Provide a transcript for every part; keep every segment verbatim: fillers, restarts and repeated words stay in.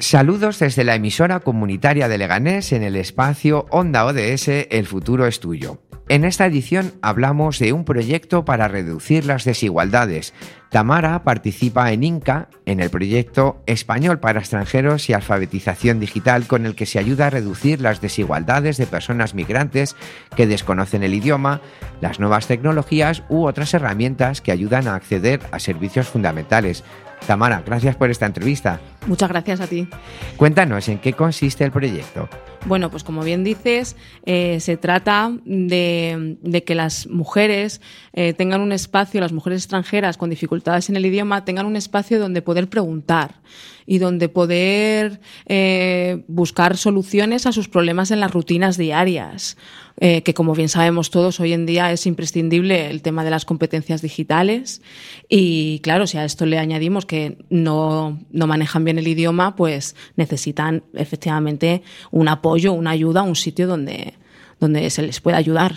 Saludos desde la emisora comunitaria de Leganés en el espacio Onda O D S, El futuro es tuyo. En esta edición hablamos de un proyecto para reducir las desigualdades. Tamara participa en INCA, en el proyecto Español para extranjeros y alfabetización digital, con el que se ayuda a reducir las desigualdades de personas migrantes que desconocen el idioma, las nuevas tecnologías u otras herramientas que ayudan a acceder a servicios fundamentales. Tamara, gracias por esta entrevista. Muchas gracias a ti. Cuéntanos, ¿en qué consiste el proyecto? Bueno, pues como bien dices, eh, se trata de, de que las mujeres eh, tengan un espacio, las mujeres extranjeras con dificultades en el idioma, tengan un espacio donde poder preguntar y donde poder eh, buscar soluciones a sus problemas en las rutinas diarias, eh, que como bien sabemos todos, hoy en día es imprescindible el tema de las competencias digitales y claro, si a esto le añadimos que no, no manejan bien el idioma, pues necesitan efectivamente un apoyo, una ayuda, un sitio donde, donde se les pueda ayudar.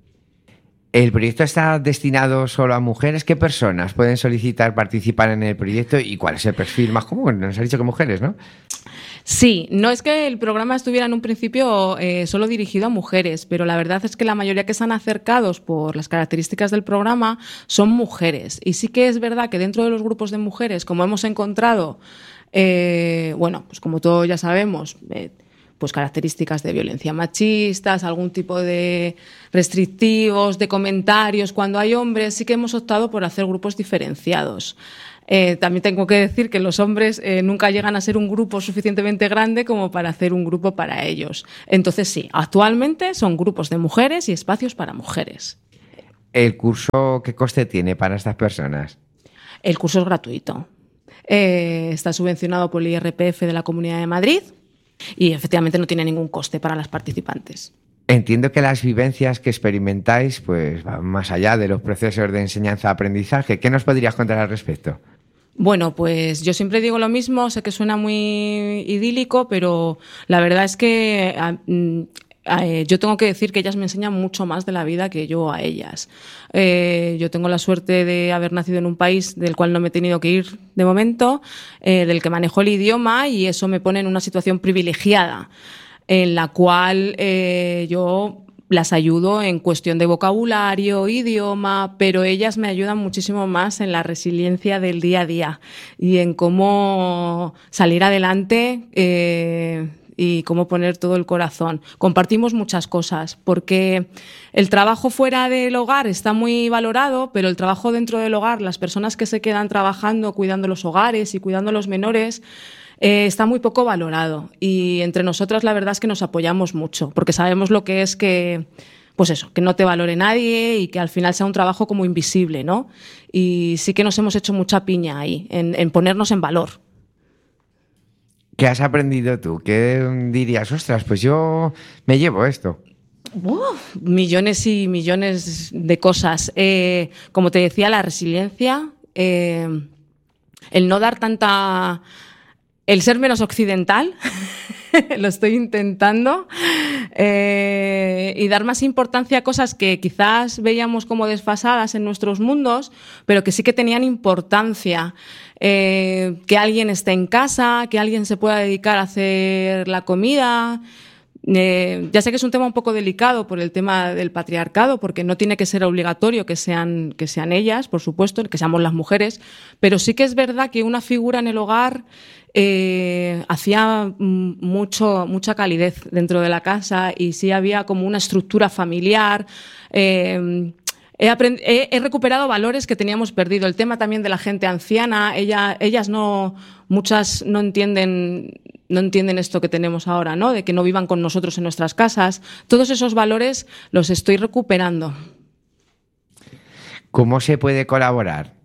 ¿El proyecto está destinado solo a mujeres? ¿Qué personas pueden solicitar participar en el proyecto y cuál es el perfil más común? Nos has dicho que mujeres, ¿no? Sí, no es que el programa estuviera en un principio eh, solo dirigido a mujeres, pero la verdad es que la mayoría que están acercados por las características del programa son mujeres. Y sí que es verdad que dentro de los grupos de mujeres, como hemos encontrado, eh, bueno, pues como todos ya sabemos, eh, pues características de violencia machistas, algún tipo de restrictivos, de comentarios cuando hay hombres, sí que hemos optado por hacer grupos diferenciados. Eh, también tengo que decir que los hombres eh, nunca llegan a ser un grupo suficientemente grande como para hacer un grupo para ellos. Entonces sí, actualmente son grupos de mujeres y espacios para mujeres. ¿El curso qué coste tiene para estas personas? El curso es gratuito. Eh, está subvencionado por el I R P F de la Comunidad de Madrid y efectivamente no tiene ningún coste para las participantes. Entiendo que las vivencias que experimentáis pues van más allá de los procesos de enseñanza-aprendizaje. ¿Qué nos podrías contar al respecto? Bueno, pues yo siempre digo lo mismo, sé que suena muy idílico, pero la verdad es que eh, eh, yo tengo que decir que ellas me enseñan mucho más de la vida que yo a ellas. Eh, yo tengo la suerte de haber nacido en un país del cual no me he tenido que ir de momento, eh, del que manejo el idioma y eso me pone en una situación privilegiada en la cual eh, yo las ayudo en cuestión de vocabulario, idioma, pero ellas me ayudan muchísimo más en la resiliencia del día a día y en cómo salir adelante eh, y cómo poner todo el corazón. Compartimos muchas cosas, porque el trabajo fuera del hogar está muy valorado, pero el trabajo dentro del hogar, las personas que se quedan trabajando, cuidando los hogares y cuidando los menores, Eh, está muy poco valorado y entre nosotras la verdad es que nos apoyamos mucho porque sabemos lo que es que, pues eso, que no te valore nadie y que al final sea un trabajo como invisible, ¿no? Y sí que nos hemos hecho mucha piña ahí, en, en ponernos en valor. ¿Qué has aprendido tú? ¿Qué dirías? Ostras, pues yo me llevo esto. Uf, millones y millones de cosas. Eh, como te decía, la resiliencia, eh, el no dar tanta... El ser menos occidental, lo estoy intentando, eh, y dar más importancia a cosas que quizás veíamos como desfasadas en nuestros mundos, pero que sí que tenían importancia. Eh, que alguien esté en casa, que alguien se pueda dedicar a hacer la comida. Eh, ya sé que es un tema un poco delicado por el tema del patriarcado, porque no tiene que ser obligatorio que sean, que sean ellas, por supuesto, que seamos las mujeres, pero sí que es verdad que una figura en el hogar eh, hacía mucho, mucha calidez dentro de la casa y sí había como una estructura familiar. Eh, He, aprend- he, he recuperado valores que teníamos perdido. El tema también de la gente anciana, ella, ellas no, muchas no entienden, no entienden esto que tenemos ahora, ¿no? De que no vivan con nosotros en nuestras casas. Todos esos valores los estoy recuperando. ¿Cómo se puede colaborar?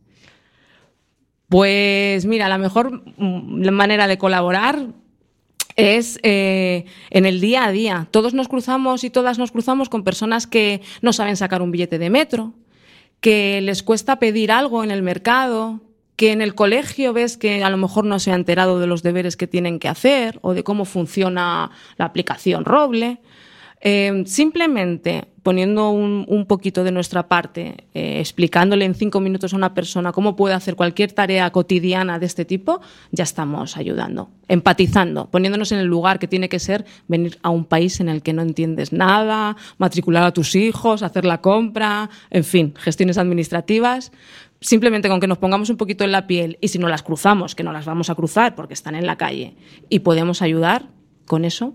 Pues mira, la mejor manera de colaborar es eh, en el día a día. Todos nos cruzamos y todas nos cruzamos con personas que no saben sacar un billete de metro, que les cuesta pedir algo en el mercado, que en el colegio ves que a lo mejor no se ha enterado de los deberes que tienen que hacer o de cómo funciona la aplicación Roble. Eh, simplemente poniendo un, un poquito de nuestra parte, eh, explicándole en cinco minutos a una persona cómo puede hacer cualquier tarea cotidiana de este tipo, ya estamos ayudando, empatizando, poniéndonos en el lugar que tiene que ser venir a un país en el que no entiendes nada, matricular a tus hijos, hacer la compra, en fin, gestiones administrativas. Simplemente con que nos pongamos un poquito en la piel y si no las cruzamos, que no las vamos a cruzar porque están en la calle y podemos ayudar, con eso.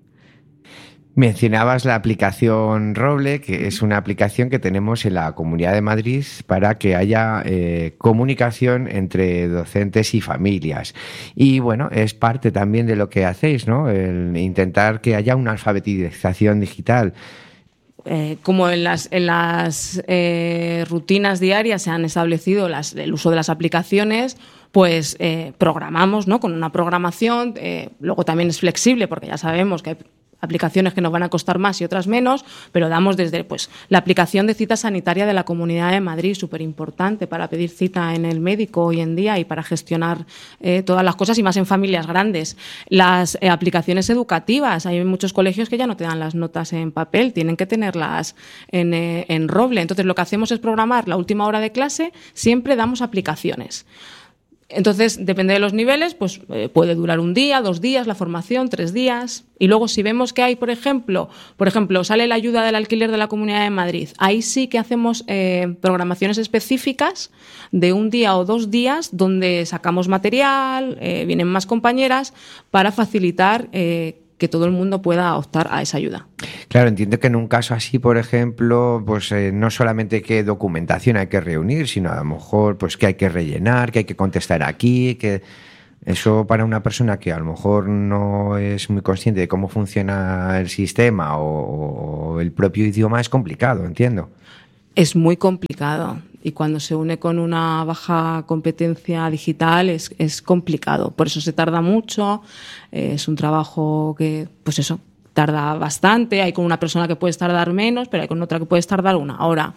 Mencionabas la aplicación Roble, que es una aplicación que tenemos en la Comunidad de Madrid para que haya eh, comunicación entre docentes y familias. Y bueno, es parte también de lo que hacéis, ¿no? El intentar que haya una alfabetización digital. Eh, como en las, en las eh, rutinas diarias se han establecido las, el uso de las aplicaciones, pues eh, programamos, ¿no? Con una programación, eh, luego también es flexible porque ya sabemos que hay aplicaciones que nos van a costar más y otras menos, pero damos desde pues la aplicación de cita sanitaria de la Comunidad de Madrid, súper importante para pedir cita en el médico hoy en día y para gestionar eh, todas las cosas y más en familias grandes. Las eh, aplicaciones educativas, hay muchos colegios que ya no te dan las notas en papel, tienen que tenerlas en, eh, en Roble. Entonces lo que hacemos es programar la última hora de clase, siempre damos aplicaciones. Entonces, depende de los niveles, pues eh, puede durar un día, dos días, la formación, tres días. Y luego, si vemos que hay, por ejemplo, por ejemplo, sale la ayuda del alquiler de la Comunidad de Madrid, ahí sí que hacemos eh, programaciones específicas de un día o dos días donde sacamos material, eh, vienen más compañeras para facilitar eh, que todo el mundo pueda optar a esa ayuda. Claro, entiendo que en un caso así, por ejemplo, pues eh, no solamente qué documentación hay que reunir, sino a lo mejor pues qué hay que rellenar, qué hay que contestar aquí, que eso para una persona que a lo mejor no es muy consciente de cómo funciona el sistema o, o el propio idioma es complicado, entiendo. Es muy complicado y cuando se une con una baja competencia digital es, es complicado. Por eso se tarda mucho, eh, es un trabajo que, pues eso, tarda bastante. Hay con una persona que puedes tardar menos, pero hay con otra que puedes tardar una hora.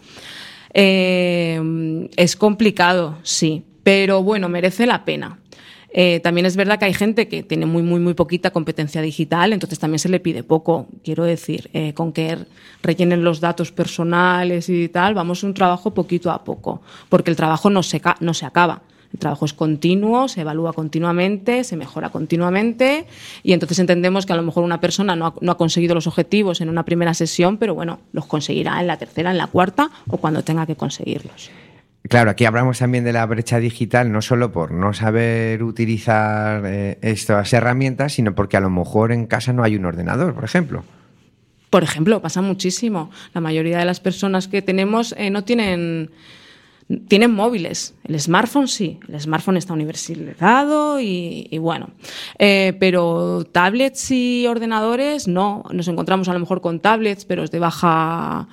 Eh, es complicado, sí, pero bueno, merece la pena. Eh, también es verdad que hay gente que tiene muy, muy, muy poquita competencia digital, entonces también se le pide poco. Quiero decir, eh, con que rellenen los datos personales y tal, vamos a un trabajo poquito a poco, porque el trabajo no se, ca- no se acaba. El trabajo es continuo, se evalúa continuamente, se mejora continuamente y entonces entendemos que a lo mejor una persona no ha, no ha conseguido los objetivos en una primera sesión, pero bueno, los conseguirá en la tercera, en la cuarta o cuando tenga que conseguirlos. Claro, aquí hablamos también de la brecha digital, no solo por no saber utilizar eh, estas herramientas, sino porque a lo mejor en casa no hay un ordenador, por ejemplo. Por ejemplo, pasa muchísimo. La mayoría de las personas que tenemos eh, no tienen, tienen móviles. El smartphone sí, el smartphone está universalizado y, y bueno. Eh, pero tablets y ordenadores no. Nos encontramos a lo mejor con tablets, pero es de baja...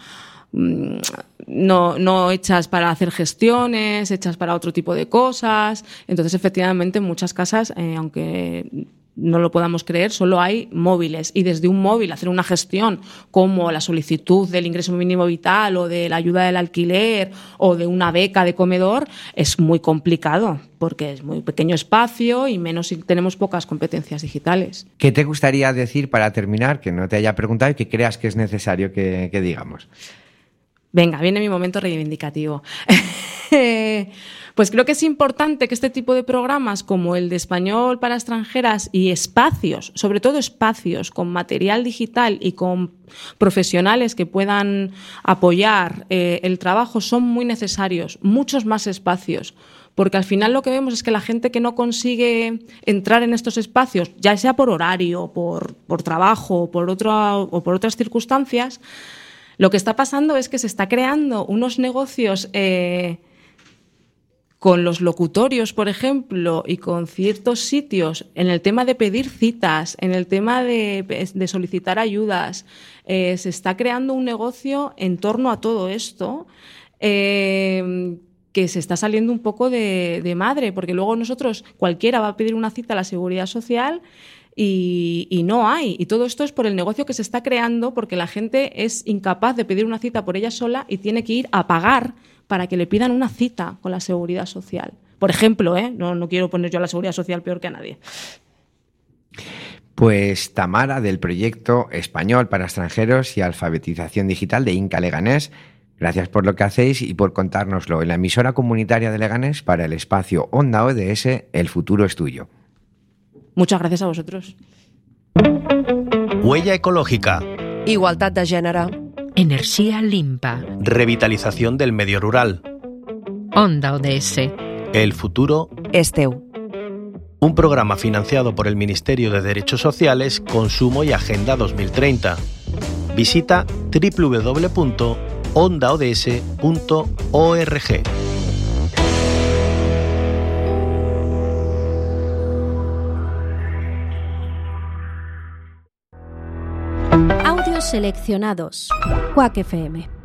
No, no hechas para hacer gestiones, hechas para otro tipo de cosas. Entonces, efectivamente, en muchas casas, eh, aunque no lo podamos creer, solo hay móviles. Y desde un móvil hacer una gestión como la solicitud del ingreso mínimo vital o de la ayuda del alquiler o de una beca de comedor es muy complicado porque es muy pequeño espacio y menos si tenemos pocas competencias digitales. ¿Qué te gustaría decir para terminar, que no te haya preguntado y que creas que es necesario que, que digamos? Venga, viene mi momento reivindicativo. Pues creo que es importante que este tipo de programas como el de Español para extranjeras y espacios, sobre todo espacios con material digital y con profesionales que puedan apoyar eh, el trabajo son muy necesarios, muchos más espacios. Porque al final lo que vemos es que la gente que no consigue entrar en estos espacios, ya sea por horario, por, por trabajo o por, otro, o por otras circunstancias, lo que está pasando es que se está creando unos negocios eh, con los locutorios, por ejemplo, y con ciertos sitios, en el tema de pedir citas, en el tema de, de solicitar ayudas. Eh, se está creando un negocio en torno a todo esto eh, que se está saliendo un poco de, de madre, porque luego nosotros, cualquiera va a pedir una cita a la Seguridad Social Y, y no hay. Y todo esto es por el negocio que se está creando porque la gente es incapaz de pedir una cita por ella sola y tiene que ir a pagar para que le pidan una cita con la Seguridad Social. Por ejemplo, ¿eh? no, no quiero poner yo a la Seguridad Social peor que a nadie. Pues Tamara, del proyecto Español para Extranjeros y Alfabetización Digital de Inca Leganés, gracias por lo que hacéis y por contárnoslo en la emisora comunitaria de Leganés para el espacio Onda O D S, El futuro es tuyo. Muchas gracias a vosotros. Huella ecológica. Igualtat de gènere. Energía limpa. Revitalización del medio rural. Onda O D S. El futuro És teu. Un programa financiado por el Ministerio de Derechos Sociales, Consumo y Agenda dos mil treinta. Visita doble u doble u doble u punto onda o d s punto org. Audios seleccionados. Quack F M.